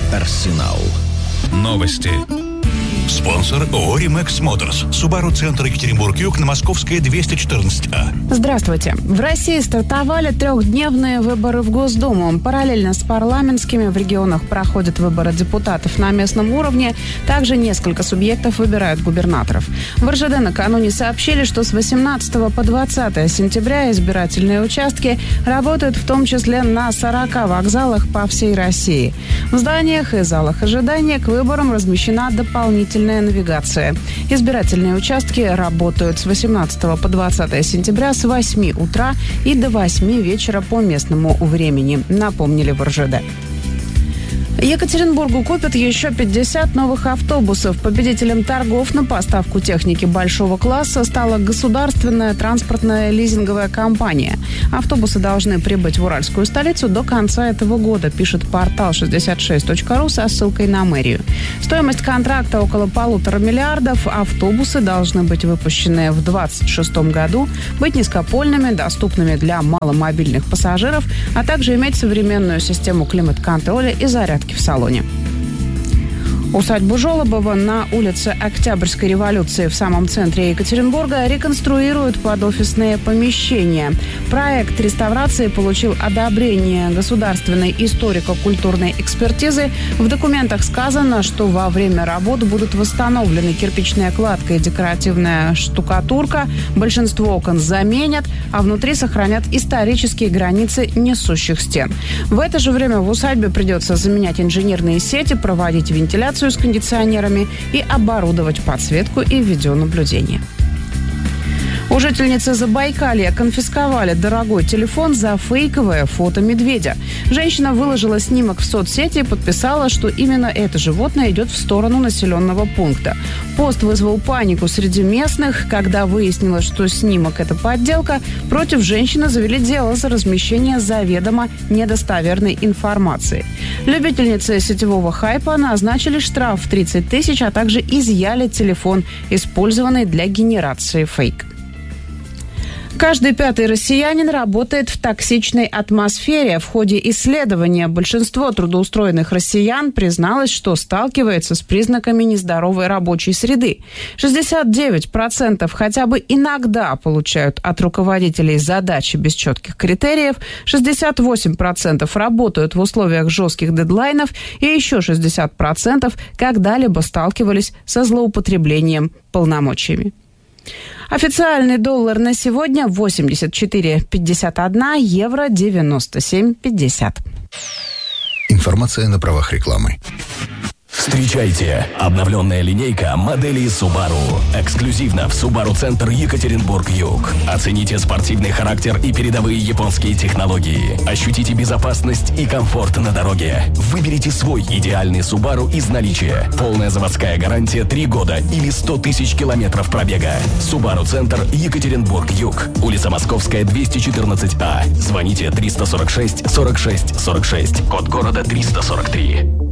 Арсенал. Новости. Спонсор ООО «Римэкс Моторс». Субару-центр Екатеринбург-Юг на Московская, 214А. Здравствуйте. В России стартовали 3-дневные выборы в Госдуму. Параллельно с парламентскими в регионах проходят выборы депутатов на местном уровне. Также несколько субъектов выбирают губернаторов. В РЖД накануне сообщили, что с 18 по 20 сентября избирательные участки работают в том числе на 40 вокзалах по всей России. В зданиях и залах ожидания к выборам размещена дополнительная навигация. Избирательные участки работают с 18 по 20 сентября с 8 утра и до 8 вечера по местному времени, напомнили в РЖД. Екатеринбургу купят еще 50 новых автобусов. Победителем торгов на поставку техники большого класса стала государственная транспортная лизинговая компания. Автобусы должны прибыть в уральскую столицу до конца этого года, пишет портал 66.ru со ссылкой на мэрию. Стоимость контракта около 1,5 миллиарда. Автобусы должны быть выпущены в 2026 году, быть низкопольными, доступными для маломобильных пассажиров, а также иметь современную систему климат-контроля и зарядки в салоне. Усадьбу Жолобова на улице Октябрьской революции в самом центре Екатеринбурга реконструируют под офисные помещения. Проект реставрации получил одобрение государственной историко-культурной экспертизы. В документах сказано, что во время работ будут восстановлены кирпичная кладка и декоративная штукатурка. Большинство окон заменят, а внутри сохранят исторические границы несущих стен. В это же время в усадьбе придется заменять инженерные сети, проводить вентиляцию с кондиционерами и оборудовать подсветку и видеонаблюдение. У жительницы Забайкалья конфисковали дорогой телефон за фейковое фото медведя. Женщина выложила снимок в соцсети и подписала, что именно это животное идет в сторону населенного пункта. Пост вызвал панику среди местных. Когда выяснилось, что снимок – это подделка, против женщины завели дело за размещение заведомо недостоверной информации. Любительнице сетевого хайпа назначили штраф в 30 тысяч, а также изъяли телефон, использованный для генерации фейка. Каждый 5-й россиянин работает в токсичной атмосфере. В ходе исследования большинство трудоустроенных россиян призналось, что сталкивается с признаками нездоровой рабочей среды. 69% хотя бы иногда получают от руководителей задачи без четких критериев, 68% работают в условиях жестких дедлайнов и еще 60% когда-либо сталкивались со злоупотреблением полномочиями. Официальный доллар на сегодня 84,51, евро 97,50. Информация на правах рекламы. Встречайте! Обновленная линейка моделей Subaru. Эксклюзивно в Subaru-центр Екатеринбург-Юг. Оцените спортивный характер и передовые японские технологии. Ощутите безопасность и комфорт на дороге. Выберите свой идеальный Subaru из наличия. Полная заводская гарантия 3 года или 100 тысяч километров пробега. Subaru-центр Екатеринбург-Юг. Улица Московская, 214А. Звоните 346 46 46. Код города 343.